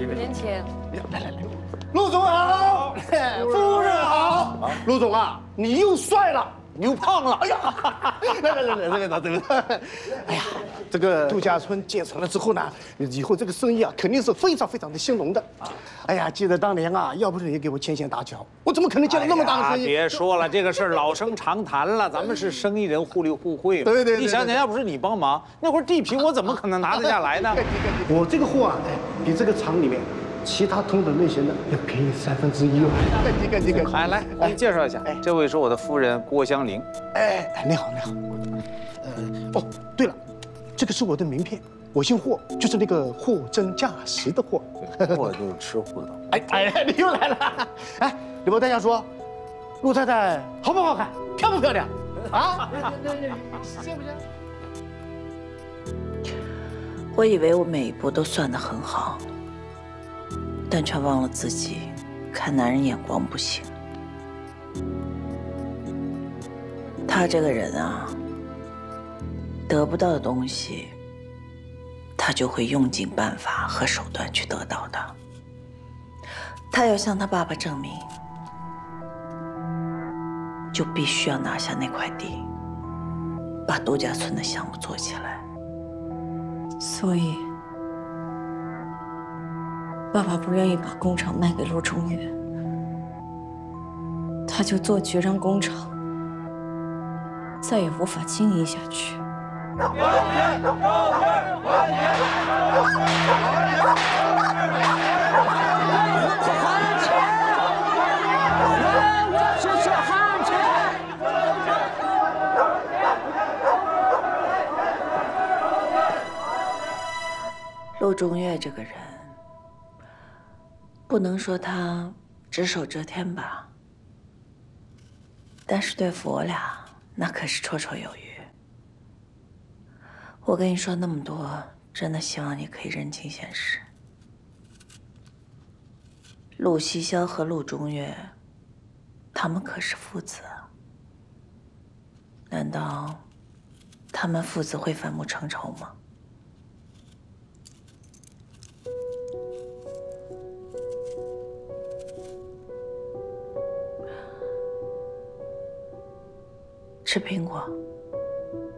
年轻， 来，陆总好，夫人好。陆总啊，你又帅了，你又胖了。哎呀，来，对。哎呀，这个度假村建成了之后呢，以后这个生意啊，肯定是非常的兴隆的。哎呀，记得当年啊，要不是你给我牵线搭桥，我怎么可能建了那么大的生意？ 别说了，这个事儿老生常谈了，咱们是生意人，互利互惠嘛。 对。 你想想，要不是你帮忙，那会儿地皮我怎么可能拿得下来呢？ 我这个货啊，比这个厂里面其他同等类型的要便宜1/3哦。这个。 哎，来，给你介绍一下，这位是我的夫人郭香菱。 你好。哦，对了，这个是我的名片。我姓霍，就是那个货真价实的货。 货就是吃货的。 你又来了。哎，李博太想说，陆太太好不好看，漂不漂亮？啊？像不像？ 我以为我每一步都算得很好，但却忘了自己看男人眼光不行。他这个人啊，得不到的东西，他就会用尽办法和手段去得到的。他要向他爸爸证明，就必须要拿下那块地，把度假村的项目做起来。 所以，爸爸不愿意把工厂卖给陆中岳，他就做局让工厂再也无法经营下去。 陆中岳这个人，不能说他只手遮天吧，但是对付我俩，那可是绰绰有余。我跟你说那么多，真的希望你可以认清现实。陆西霄和陆中岳，他们可是父子啊。难道他们父子会反目成仇吗？吃苹果。